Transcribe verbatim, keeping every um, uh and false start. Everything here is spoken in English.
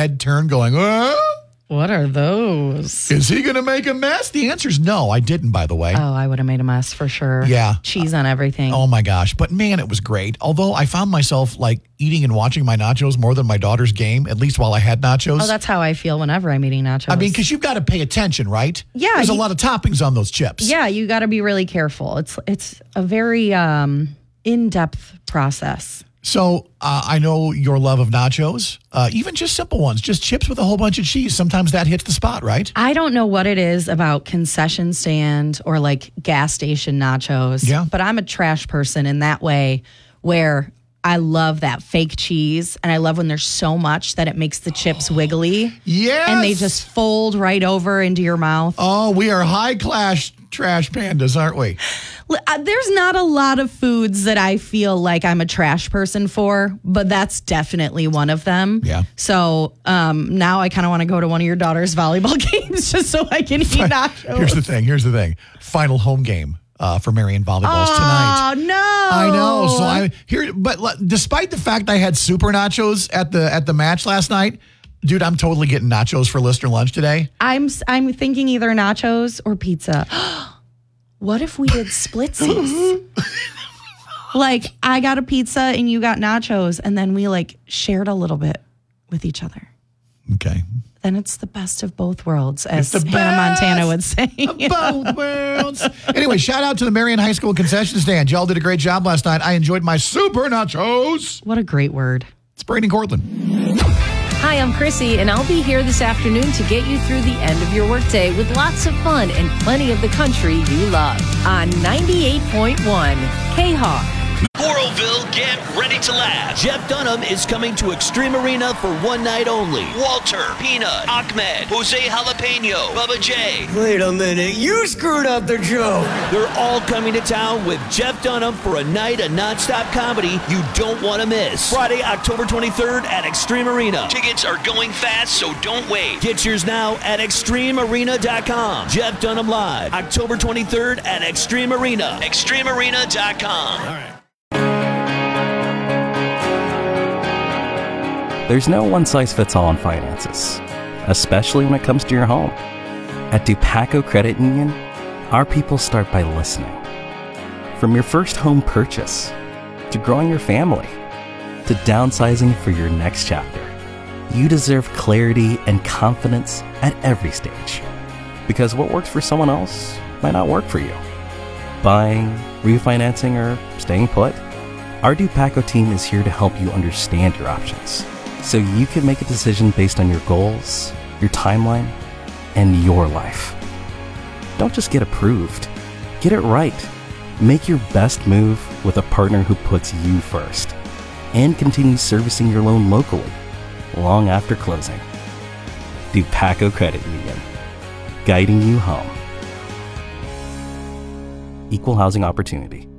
head turned going, uh, what are those? Is he going to make a mess? The answer is no. I didn't, by the way. Oh, I would have made a mess for sure. Yeah. Cheese on everything. Oh, my gosh. But, man, it was great. Although I found myself, like, eating and watching my nachos more than my daughter's game, at least while I had nachos. Oh, that's how I feel whenever I'm eating nachos. I mean, because you've got to pay attention, right? Yeah. There's you, a lot of toppings on those chips. Yeah, you got to be really careful. It's, it's a very um, in-depth process. So uh, I know your love of nachos, uh, even just simple ones, just chips with a whole bunch of cheese. Sometimes that hits the spot, right? I don't know what it is about concession stand or like gas station nachos, yeah. but I'm a trash person in that way where I love that fake cheese and I love when there's so much that it makes the chips wiggly. Yes. And they just fold right over into your mouth. Oh, we are high class trash pandas, aren't we? There's not a lot of foods that I feel like I'm a trash person for, but that's definitely one of them. Yeah. So um, now I kind of want to go to one of your daughter's volleyball games just so I can eat nachos. Here's the thing. Here's the thing. Final home game uh, for Marion Volleyballs oh, tonight. Oh, no. I know. So I here, but despite the fact I had super nachos at the at the match last night, dude, I'm totally getting nachos for listener lunch today. I'm I'm thinking either nachos or pizza. What if we did splitsies? Like I got a pizza and you got nachos, and then we like shared a little bit with each other. Okay. Then it's the best of both worlds, as it's the Hannah best Montana would say. Of both worlds. Anyway, shout out to the Marion High School concession stand. Y'all did a great job last night. I enjoyed my super nachos. What a great word. It's Brady Cortland. Hi, I'm Chrissy, and I'll be here this afternoon to get you through the end of your workday with lots of fun and plenty of the country you love on ninety-eight point one K-Hawk. Coralville, get ready to laugh. Jeff Dunham is coming to Extreme Arena for one night only. Walter, Peanut, Ahmed, Jose Jalapeno, Bubba J. Wait a minute, you screwed up the joke. They're all coming to town with Jeff Dunham for a night of nonstop comedy you don't want to miss. Friday, October twenty-third at Extreme Arena. Tickets are going fast, so don't wait. Get yours now at extreme arena dot com. Jeff Dunham Live, October twenty-third at Extreme Arena. extreme arena dot com. All right. There's no one-size-fits-all on finances, especially when it comes to your home. At Dupaco Credit Union, our people start by listening. From your first home purchase, to growing your family, to downsizing for your next chapter, you deserve clarity and confidence at every stage. Because what works for someone else might not work for you. Buying, refinancing, or staying put, our Dupaco team is here to help you understand your options, so you can make a decision based on your goals, your timeline, and your life. Don't just get approved. Get it right. Make your best move with a partner who puts you first and continues servicing your loan locally long after closing. Dupaco Credit Union, guiding you home. Equal housing opportunity.